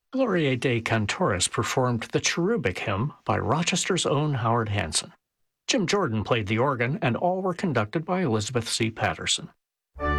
Gloria de Cantores performed the Cherubic Hymn by Rochester's own Howard Hanson. Jim Jordan played the organ, and all were conducted by Elizabeth C. Patterson.